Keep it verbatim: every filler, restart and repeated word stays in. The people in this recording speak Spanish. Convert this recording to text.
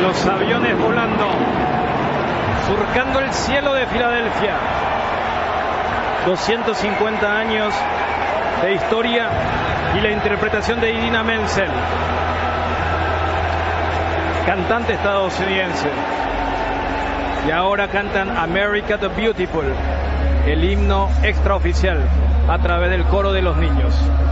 Los aviones volando, surcando el cielo de Filadelfia. doscientos cincuenta años de historia y la interpretación de Idina Menzel, cantante estadounidense. Y ahora cantan America the Beautiful, el himno extraoficial, a través del coro de los niños.